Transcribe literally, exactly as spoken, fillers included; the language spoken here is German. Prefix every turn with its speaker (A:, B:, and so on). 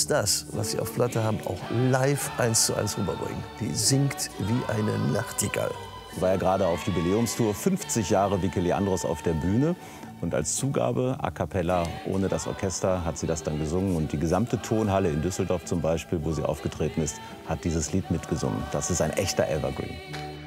A: das, was sie auf Platte haben, auch live eins zu eins rüberbringen. Die singt wie eine Nachtigall.
B: Sie war ja gerade auf Jubiläumstour, fünfzig Jahre Vicky Leandros auf der Bühne. Und als Zugabe, a cappella, ohne das Orchester, hat sie das dann gesungen. Und die gesamte Tonhalle in Düsseldorf zum Beispiel, wo sie aufgetreten ist, hat dieses Lied mitgesungen. Das ist ein echter Evergreen.